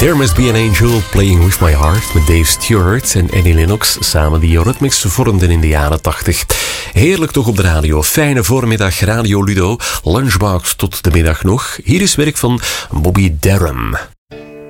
There Must Be an Angel, Playing With My Heart met Dave Stewart en Annie Lennox samen die Eurythmics vormden in de jaren 80. Heerlijk toch op de radio. Fijne voormiddag, Radio Ludo. Lunchbox tot de middag nog. Hier is werk van Bobby Darin.